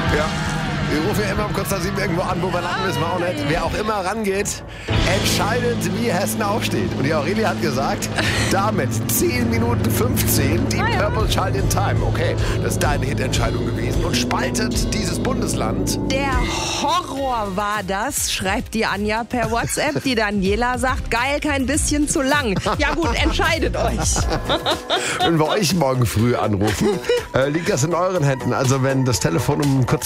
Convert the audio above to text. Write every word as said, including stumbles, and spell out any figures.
Ja. Wir rufen ja immer um kurz nach sieben irgendwo an, wo wir landen, wissen wir auch nicht. Wer auch immer rangeht, entscheidet, wie Hessen aufsteht. Und die Aurelie hat gesagt, damit zehn Minuten fünfzehn, die Ah, ja. Purple Child in Time. Okay, das ist deine Hitentscheidung gewesen und spaltet dieses Bundesland. Der Horror war das, schreibt die Anja per WhatsApp. Die Daniela sagt, geil, kein bisschen zu lang. Ja gut, entscheidet euch. Wenn wir euch morgen früh anrufen, äh, liegt das in euren Händen. Also wenn das Telefon um kurz